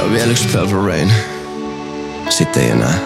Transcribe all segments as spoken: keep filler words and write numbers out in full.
vielä yksi Purple Rain. Sitten ei enää.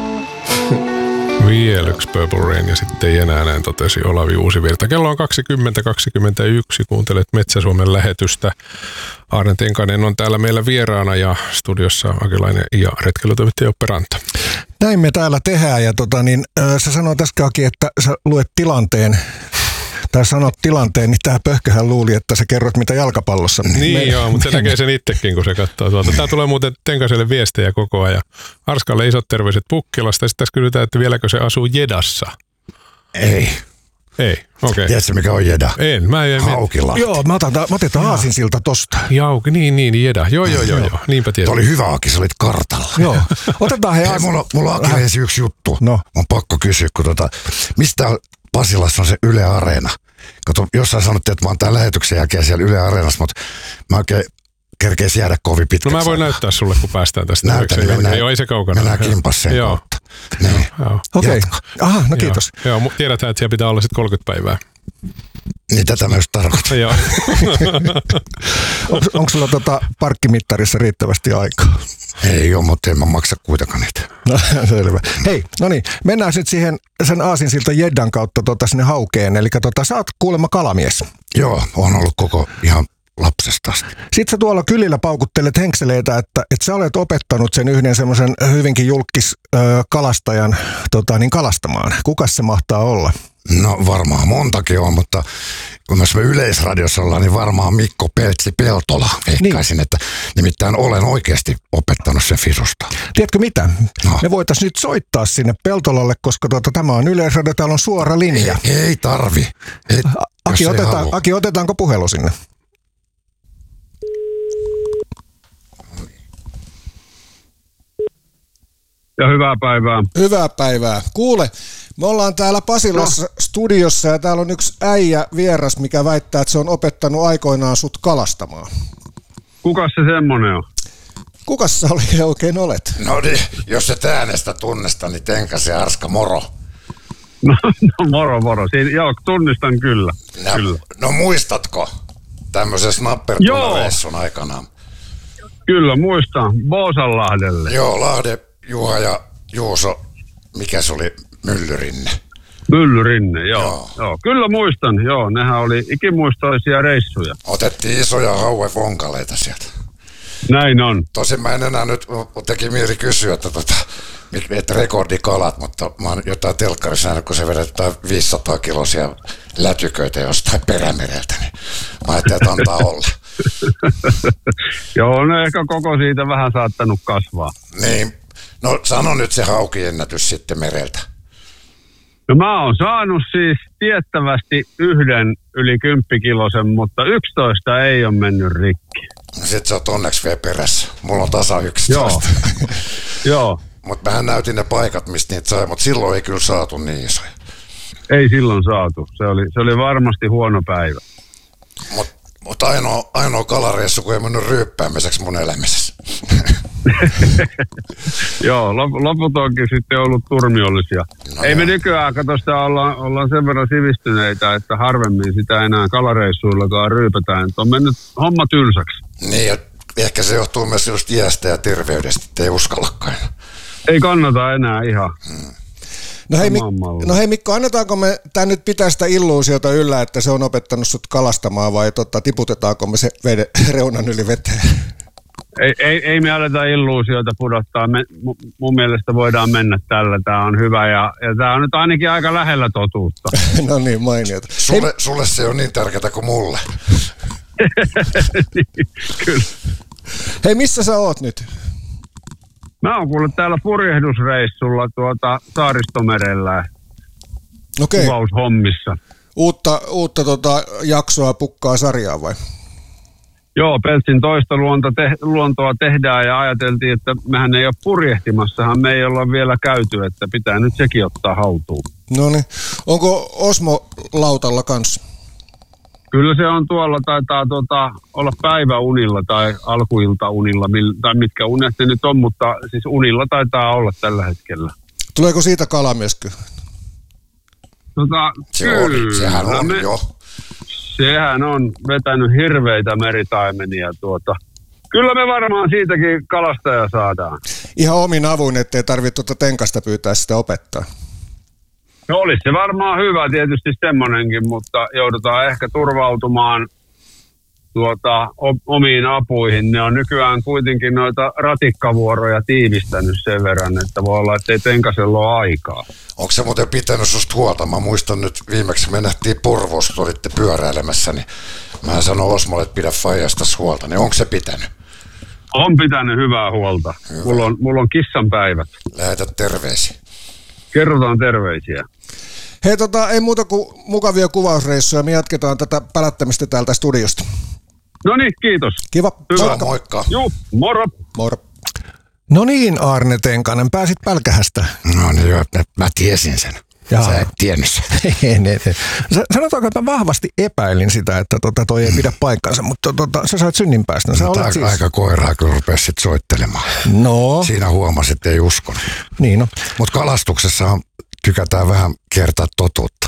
Vielä yksi Purple Rain ja sitten ei enää, näin totesi Olavi Uusivirta. Kello on kaksikymmentä kaksikymmentäyksi. Kuuntelet Metsä-Suomen lähetystä. Aarne Tenkanen on täällä meillä vieraana ja studiossa Akilainen ja retkeilytoimittaja Joppe Ranta. Näin me täällä tehdään ja tota, niin, äh, sä sanoit äskenkin, että sä luet tilanteen. Tai sanot tilanteen, niin tää pöhköhän luuli, että sä kerrot mitä jalkapallossa. Niin me, joo, mutta se näkee sen itsekin, kun se katsoo tuolta. Tää tulee muuten Tenkaselle viestejä koko ajan. Arskalle isot terveiset Pukkilasta. Sitten tässä kysytään, että vieläkö se asuu Jedassa. Ei. Ei, okei. Okay. Tiedätkö mikä on Jeda? En, mä en. Haukilahti. Joo, mä otan, mä otetaan aasinsilta tosta. Jauki, niin, niin, Jeda. Joo, joo, joo, joo. Niinpä tiedät. Tuo oli hyvä, Aki, sä olit kartalla. Joo, otetaan he Hei, mulla, mulla on Aki yksi juttu. No. On pakko kysyä, kun tota, mistä Pasilassa on se Yle Areena? Kato, jossain sanottiin, että mä oon tää lähetyksen jälkeen siellä Yle Areenassa, mutta mä oikein kerkeis jäädä kovin pitkäksi. No mä voin näyttää sulle, kun päästään tästä. Näytä, niin mennään, joo, ei se kaukana. Mennään kimpasseen joo. kautta. Niin. Okei. Okay. Aha, no kiitos. Joo, joo, tiedetään, että siellä pitää olla sitten kolmekymmentä päivää. Niin tätä mä just tarkoitan. Joo. Onko, onko sulla tota parkkimittarissa riittävästi aikaa? Ei ole, mutta en mä maksa kuitenkaan niitä. No, selvä. Hei, no niin, mennään sitten siihen sen aasinsilta Jeddan kautta tota sinne Haukeen. Eli tota, sä oot kuulemma kalamies. Joo, on ollut koko ihan lapsesta asti. Sitten sä tuolla kylillä paukuttelet henkseleitä, että, että sä olet opettanut sen yhden semmoisen hyvinkin julkis ö, kalastajan tota, niin kalastamaan. Kukas se mahtaa olla? No varmaan montakin on, mutta kun myös me Yleisradiossa ollaan, niin varmaan Mikko Peltsi Peltola veikkaisin, niin. Että nimittäin olen oikeasti opettanut sen fisusta. Tiedätkö mitä? No. Me voitaisiin nyt soittaa sinne Peltolalle, koska tuota, tämä on Yleisradio, täällä on suora linja. Ei, ei tarvi. Ei, Aki, otetaan, Aki, otetaanko puhelu sinne? Ja hyvää päivää. Hyvää päivää. Kuule, me ollaan täällä Pasilassa no. studiossa ja täällä on yksi äijä vieras, mikä väittää, että se on opettanut aikoinaan sut kalastamaan. Kukas se semmonen on? Kukas sä oikein olet? No niin, jos et äänestä tunnista, niin Tenkas ja Arska, moro. No, no moro moro. Siin, joo, tunnistan kyllä. No, kyllä. no muistatko tämmöisen snappertunareissun aikanaan? Kyllä, muistan. Boosanlahdelle. Joo, Lahde, Juha ja Juuso, mikä se oli, Myllyrinne. Myllyrinne, joo. Joo. joo. Kyllä muistan, joo. Nehän oli ikimuistoisia reissuja. Otettiin isoja hauevonkaleita sieltä. Näin on. Tosin mä en enää nyt, teki mieli kysyä, että, tota, että rekordikalat, mutta mä oon jotain telkkarissa nähnyt, kun se vedetään viisisataa kilosia lätyköitä jostain Perämereltä, niin mä ajattelin, että antaa olla. Joo, no ehkä koko siitä vähän saattanut kasvaa. Niin, no sano nyt se haukiennätys sitten mereltä. No mä oon saanut siis tiettävästi yhden yli kymppikilosen, mutta yksitoista ei ole mennyt rikki. Sitten sä oot onneksi vielä perässä. Mulla on tasa yksitoista. Joo. Joo. Mutta mähän näytin ne paikat, mistä niitä sai, mutta silloin ei kyllä saatu niin isoja. Ei silloin saatu. Se oli, se oli varmasti huono päivä. Mutta mut ainoa, ainoa kalareissu, kun ei mennyt ryyppäämiseksi mun elämisessä. Joo, lop, loput onkin sitten ollut turmiollisia. No ei joo. me nykyään, kato sitä ollaan, ollaan sen verran sivistyneitä, että harvemmin sitä enää kalareissuillakaan ryypätään. On mennyt homma tylsäksi. Niin, ja ehkä se johtuu myös just iästä ja terveydestä, ettei uskallakaan. Ei kannata enää ihan. Hmm. No hei, Mik- no hei Mikko, annetaanko me tämä nyt pitää sitä illuusiota yllä, että se on opettanut sut kalastamaan vai tota, tiputetaanko me se vede, reunan yli veteen? Ei, ei, ei me aleta illuusioita pudottaa. Me, mun mielestä voidaan mennä tällä. Tämä on hyvä ja, ja tämä on nyt ainakin aika lähellä totuutta. No niin, mainiota. Sulle, sulle se on niin tärkeää kuin mulle. Niin, kyllä. Hei, missä sä oot nyt? Mä oon kuullut täällä purjehdusreissulla tuota Saaristomerellä. Okei. Kuvaushommissa. Uutta, uutta tota, jaksoa pukkaa sarjaa vai? Joo, Peltsin toista luonto te, luontoa tehdään ja ajateltiin, että mehän ei ole purjehtimassahan, me ei olla vielä käyty, että pitää nyt sekin ottaa haltuun. No niin. Onko Osmo lautalla kanssa? Kyllä se on tuolla, taitaa tuota, olla päiväunilla tai alkuiltaunilla, tai mitkä unet se nyt on, mutta siis unilla taitaa olla tällä hetkellä. Tuleeko siitä kalamesky? Tota, Se kyllä, on, sehän on me, jo. Sehän on vetänyt hirveitä meritaimenia tuota Kyllä me varmaan siitäkin kalastaja saadaan. Ihan omin avuin, ettei tarvitse tuota tenkasta pyytää sitä opettaa. No olisi se varmaan hyvä tietysti semmonenkin, mutta joudutaan ehkä turvautumaan tuota, omiin apuihin. Ne on nykyään kuitenkin noita ratikkavuoroja tiivistänyt sen verran, että voi olla, että ei tenkasella ole aikaa. Onko se muuten pitänyt susta huolta? Mä muistan nyt viimeksi me nähtiin Porvoossa, kun olitte pyöräilemässä, niin mä sanoin Osmolle, että pidä faijasta huolta. Niin onko se pitänyt? On pitänyt hyvää huolta. Hyvä. Mulla on, mulla on kissan päivät. Lähetä terveisiä. Kerrotaan terveisiä. Hei, tota, ei muuta kuin mukavia kuvausreissuja. Me jatketaan tätä pälättämistä täältä studiosta. No niin, kiitos. Kiva. Hyvä, Moikka. moikka. Juu, moro. Moro. No niin, Arne Tenkanen, pääsit Pälkähästä. No niin, joo, mä tiesin sen. Jaa. Sä et tiennyt sen. Sanotaanko, että mä vahvasti epäilin sitä, että tota, toi ei pidä paikkansa, mutta tota, sä sait synninpäästön. Sä No, olet aika, siis... aika koiraa, kun rupesi sit soittelemaan. No. Siinä huomasit, että ei uskonut. Niin no. Mutta kalastuksessa tykätään vähän kertaa totuutta.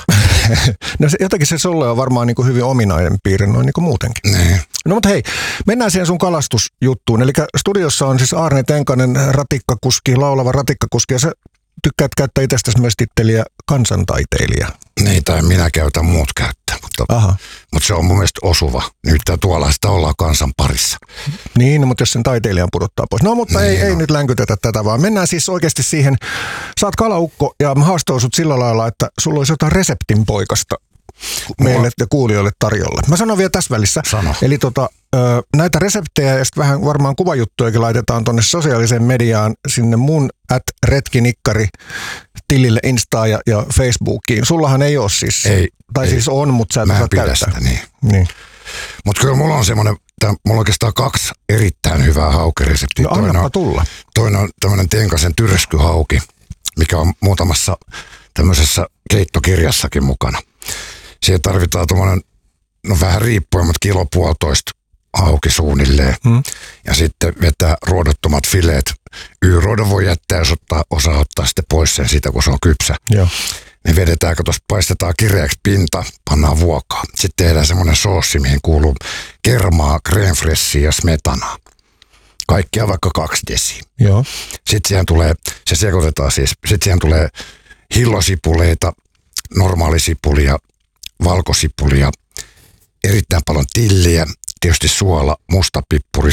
No se, jotenkin se sulle on varmaan niin kuin hyvin ominainen piirre noin niin kuin muutenkin. Niin. No mutta hei, mennään siihen sun kalastusjuttuun. Eli studiossa on siis Arne Tenkanen, ratikkakuski, laulava ratikkakuski, ja sä tykkäät käyttää itsestäsi myös titteliä kansantaiteilija. Niin, tai minä käytän, muut käyttää, mutta, mutta se on mun mielestä osuva. Nyt tuolla sitä ollaan kansan parissa. Niin, no, mutta jos sen taiteilijan pudottaa pois. No mutta niin, ei, no. ei nyt länkytetä tätä, vaan mennään siis oikeasti siihen. Sä oot kalaukko ja mä haastan sut sillä lailla, että sulla olisi jotain reseptin poikasta meille ja kuulijoille tarjolla. Mä sanon vielä tässä välissä. Sano. Eli tota, näitä reseptejä ja sitten vähän varmaan kuvajuttujakin laitetaan tonne sosiaaliseen mediaan sinne mun at retkinikkari tilille Instaan ja, ja Facebookiin. Sullahan ei ole siis, ei, tai ei. siis on, mutta sä et Mä saa pidä käyttää. sitä, niin. niin. Mutta kyllä mulla on semmoinen, mulla on oikeastaan kaksi erittäin hyvää haukireseptiä. No annapa toinen, tulla. Toinen on tämmöinen Tenkasen tyrskyhauki, mikä on muutamassa tämmöisessä keittokirjassakin mukana. Siihen tarvitaan tuommoinen, no vähän riippuen, mutta kilo puolitoista hauki suunnilleen. Hmm. Ja sitten vetää ruodottomat fileet. Y-ruodon voi jättää, jos ottaa, osaa ottaa sitten pois sen siitä, kun se on kypsä. Joo. Ne vedetään, kun tuosta paistetaan kireäksi pinta, pannaan vuokaa. Sitten tehdään semmoinen soossi, mihin kuuluu kermaa, crème fraîchea ja smetanaa. Kaikkia vaikka kaksi desiä. Joo. Sitten siihen tulee, se sekoitetaan siis, sitten siihen tulee hillosipuleita, normaalisipulia, valkosipulia, erittäin paljon tilliä, tietysti suola, mustapippuri,